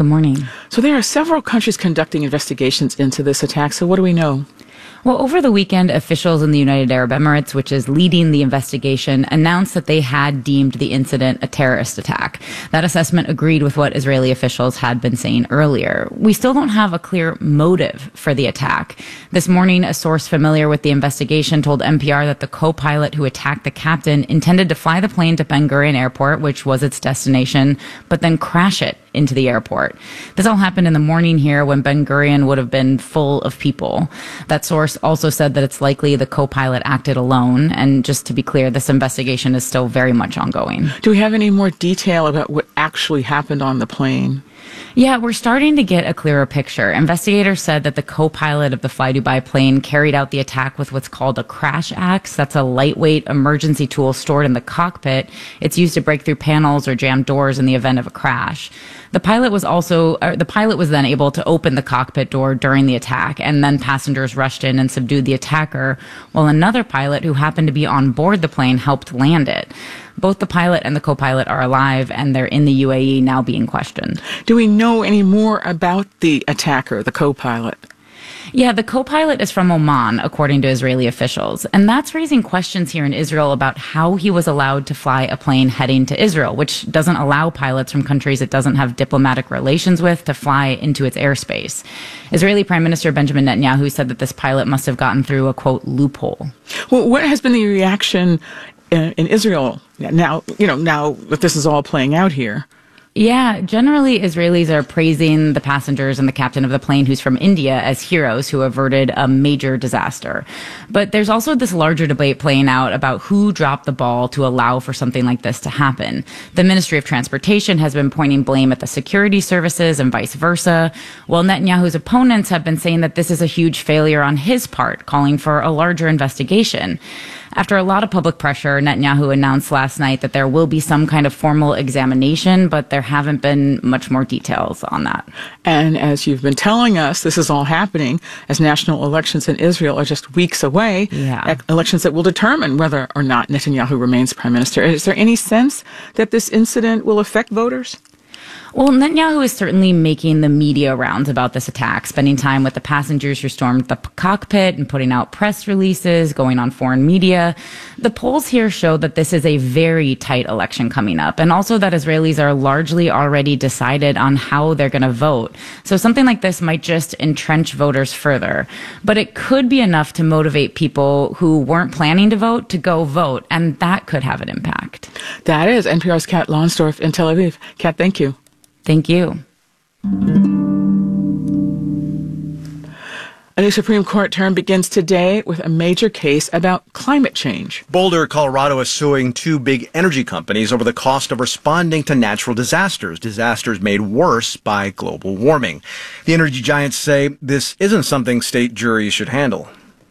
Good morning. So there are several countries conducting investigations into this attack. So what do we know? Well, over the weekend, officials in the United Arab Emirates, which is leading the investigation, announced that they had deemed the incident a terrorist attack. That assessment agreed with what Israeli officials had been saying earlier. We still don't have a clear motive for the attack. This morning, a source familiar with the investigation told NPR that the co-pilot who attacked the captain intended to fly the plane to Ben Gurion Airport, which was its destination, but then crash it into the airport. This all happened in the morning here when Ben Gurion would have been full of people. That source also said that it's likely the co-pilot acted alone. And just to be clear, this investigation is still very much ongoing. Do we have any more detail about what actually happened on the plane? Yeah, we're starting to get a clearer picture. Investigators said that the co-pilot of the Fly Dubai plane carried out the attack with what's called a crash axe. That's a lightweight emergency tool stored in the cockpit. It's used to break through panels or jam doors in the event of a crash. The pilot was then able to open the cockpit door during the attack, and then passengers rushed in and subdued the attacker, while another pilot who happened to be on board the plane helped land it. Both the pilot and the co-pilot are alive, and they're in the UAE now being questioned. Do we know any more about the attacker, the co-pilot? Yeah, the co-pilot is from Oman, according to Israeli officials. And that's raising questions here in Israel about how he was allowed to fly a plane heading to Israel, which doesn't allow pilots from countries it doesn't have diplomatic relations with to fly into its airspace. Israeli Prime Minister Benjamin Netanyahu said that this pilot must have gotten through a, quote, loophole. Well, what has been the reaction in Israel now that this is all playing out here? Yeah, generally Israelis are praising the passengers and the captain of the plane, who's from India, as heroes who averted a major disaster. But there's also this larger debate playing out about who dropped the ball to allow for something like this to happen. The Ministry of Transportation has been pointing blame at the security services and vice versa, while Netanyahu's opponents have been saying that this is a huge failure on his part, calling for a larger investigation. After a lot of public pressure, Netanyahu announced last night that there will be some kind of formal examination, but there haven't been much more details on that. And as you've been telling us, this is all happening as national elections in Israel are just weeks away. Yeah. Elections that will determine whether or not Netanyahu remains prime minister. Is there any sense that this incident will affect voters? Well, Netanyahu is certainly making the media rounds about this attack, spending time with the passengers who stormed the cockpit and putting out press releases, going on foreign media. The polls here show that this is a very tight election coming up, and also that Israelis are largely already decided on how they're going to vote. So something like this might just entrench voters further. But it could be enough to motivate people who weren't planning to vote to go vote, and that could have an impact. That is NPR's Kat Lonsdorf in Tel Aviv. Kat, thank you. Thank you. A new Supreme Court term begins today with a major case about climate change. Boulder, Colorado is suing two big energy companies over the cost of responding to natural disasters made worse by global warming. The energy giants say this isn't something state juries should handle.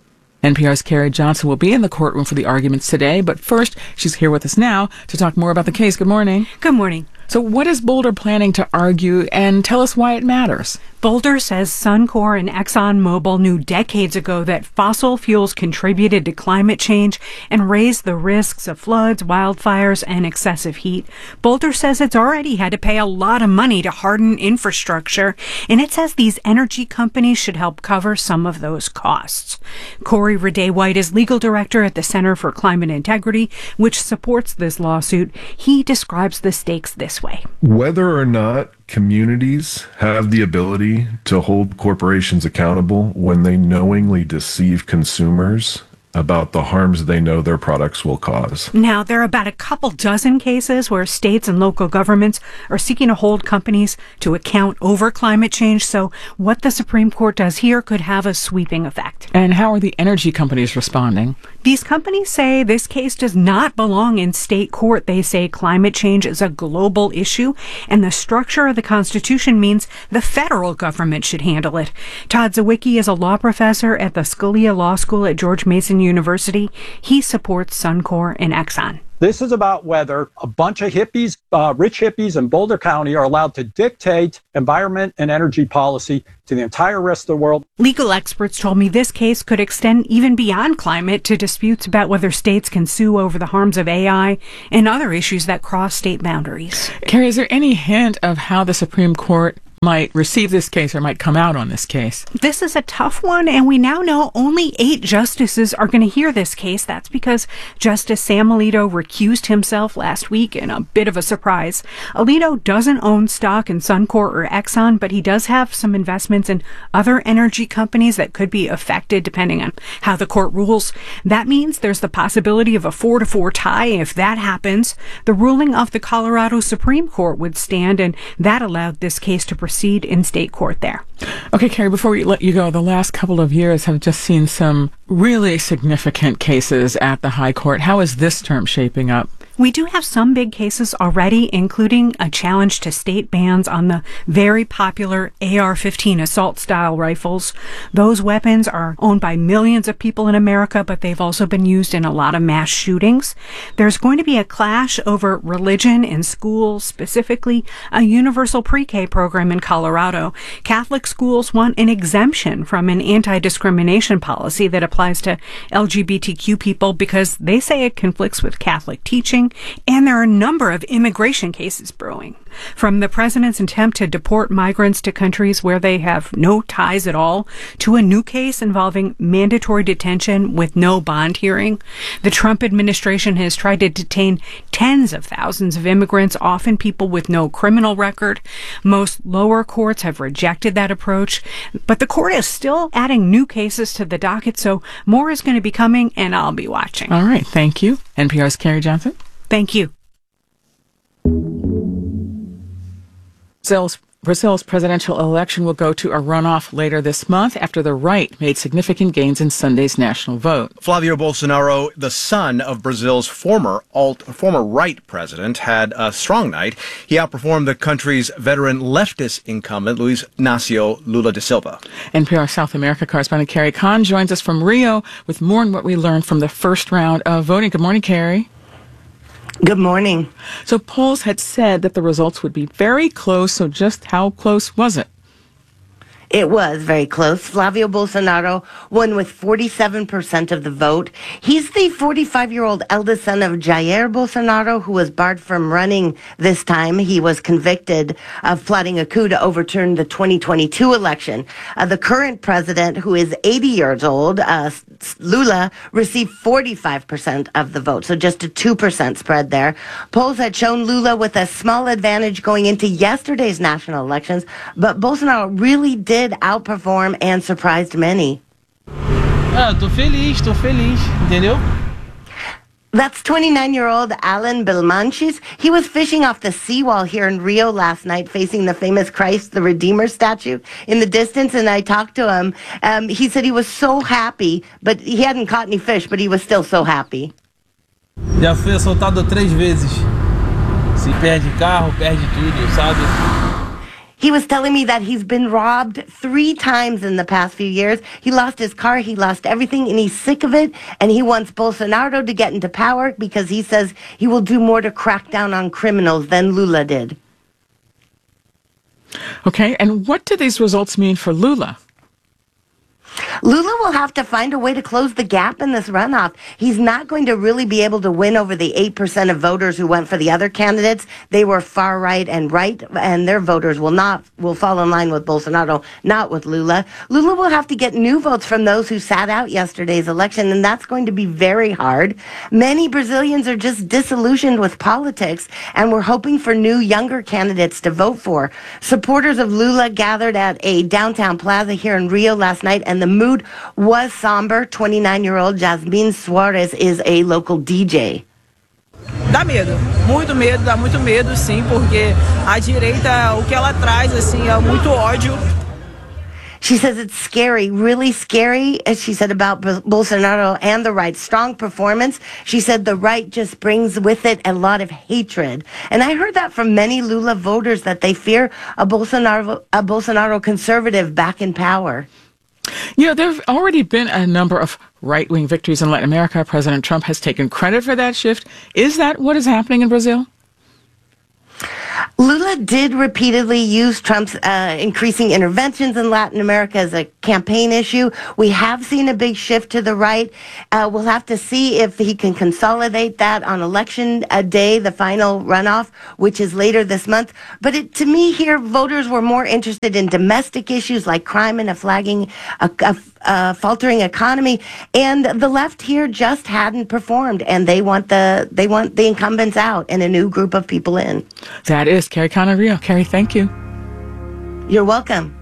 NPR's Carrie Johnson will be in the courtroom for the arguments today, but first, she's here with us now to talk more about the case. Good morning. Good morning. So what is Boulder planning to argue, and tell us why it matters? Boulder says Suncor and ExxonMobil knew decades ago that fossil fuels contributed to climate change and raised the risks of floods, wildfires, and excessive heat. Boulder says it's already had to pay a lot of money to harden infrastructure, and it says these energy companies should help cover some of those costs. Corey Raday-White is legal director at the Center for Climate Integrity, which supports this lawsuit. He describes the stakes this way. Whether or not communities have the ability to hold corporations accountable when they knowingly deceive consumers about the harms they know their products will cause. Now, there are about a couple dozen cases where states and local governments are seeking to hold companies to account over climate change, so what the Supreme Court does here could have a sweeping effect. And how are the energy companies responding? These companies say this case does not belong in state court. They say climate change is a global issue, and the structure of the Constitution means the federal government should handle it. Todd Zawicki is a law professor at the Scalia Law School at George Mason University. He supports Suncor and Exxon. This is about whether a bunch of hippies, rich hippies in Boulder County are allowed to dictate environment and energy policy to the entire rest of the world. Legal experts told me this case could extend even beyond climate to disputes about whether states can sue over the harms of AI and other issues that cross state boundaries. Carrie, is there any hint of how the Supreme Court might receive this case or might come out on this case? This is a tough one, and we now know only 8 justices are going to hear this case. That's because Justice Sam Alito recused himself last week in a bit of a surprise. Alito doesn't own stock in Suncor or Exxon, but he does have some investments in other energy companies that could be affected depending on how the court rules. That means there's the possibility of a 4-4 tie. If that happens, the ruling of the Colorado Supreme Court would stand, and that allowed this case to proceed in state court there. Okay, Carrie, before we let you go, the last couple of years have just seen some really significant cases at the High Court. How is this term shaping up? We do have some big cases already, including a challenge to state bans on the very popular AR-15 assault-style rifles. Those weapons are owned by millions of people in America, but they've also been used in a lot of mass shootings. There's going to be a clash over religion in schools, specifically a universal pre-K program in Colorado. Catholic schools want an exemption from an anti-discrimination policy that applies to LGBTQ people because they say it conflicts with Catholic teaching. And there are a number of immigration cases brewing, from the president's attempt to deport migrants to countries where they have no ties at all, to a new case involving mandatory detention with no bond hearing. The Trump administration has tried to detain tens of thousands of immigrants, often people with no criminal record. Most lower courts have rejected that approach, but the court is still adding new cases to the docket, so more is going to be coming, and I'll be watching. All right, thank you. NPR's Carrie Johnson. Thank you. Brazil's presidential election will go to a runoff later this month after the right made significant gains in Sunday's national vote. Flavio Bolsonaro, the son of Brazil's former right president, had a strong night. He outperformed the country's veteran leftist incumbent, Luiz Inácio Lula da Silva. NPR South America correspondent Carrie Kahn joins us from Rio with more on what we learned from the first round of voting. Good morning, Carrie. Good morning. So polls had said that the results would be very close, so just how close was it? It was very close. Flavio Bolsonaro won with 47% of the vote. He's the 45-year-old eldest son of Jair Bolsonaro, who was barred from running this time. He was convicted of plotting a coup to overturn the 2022 election. The current president, who is 80 years old, Lula, received 45% of the vote, so just a 2% spread there. Polls had shown Lula with a small advantage going into yesterday's national elections, but Bolsonaro really did outperform and surprised many. Tô feliz, entendeu? That's 29-year-old Alan Belmanches. He was fishing off the seawall here in Rio last night, facing the famous Christ the Redeemer statue in the distance, and I talked to him. He said he was so happy, but he hadn't caught any fish, but he was still so happy. Já fui assaltado 3 vezes. Se perde carro, perde tudo, sabe? He was telling me that he's been robbed 3 times in the past few years. He lost his car, he lost everything, and he's sick of it. And he wants Bolsonaro to get into power because he says he will do more to crack down on criminals than Lula did. Okay, and what do these results mean for Lula? Lula will have to find a way to close the gap in this runoff. He's not going to really be able to win over the 8% of voters who went for the other candidates. They were far right, and their voters will fall in line with Bolsonaro, not with Lula. Lula will have to get new votes from those who sat out yesterday's election, and that's going to be very hard. Many Brazilians are just disillusioned with politics, and we're hoping for new, younger candidates to vote for. Supporters of Lula gathered at a downtown plaza here in Rio last night, and the mood was somber. 29-year-old Jasmine Suarez is a local DJ. Dá medo, dá muito medo, sim, porque a direita, o que ela traz, assim, é muito ódio. She says it's scary, really scary, as she said about Bolsonaro and the right. Strong performance. She said the right just brings with it a lot of hatred. And I heard that from many Lula voters, that they fear a Bolsonaro conservative back in power. You know, there have already been a number of right-wing victories in Latin America. President Trump has taken credit for that shift. Is that what is happening in Brazil? Lula did repeatedly use Trump's increasing interventions in Latin America as a campaign issue. We have seen a big shift to the right. We'll have to see if he can consolidate that on election day, the final runoff, which is later this month. But to me here, voters were more interested in domestic issues like crime and a faltering economy. And the left here just hadn't performed, and they want the incumbents out and a new group of people in. That is Carrie Conner-Rio. Carrie, thank you. You're welcome.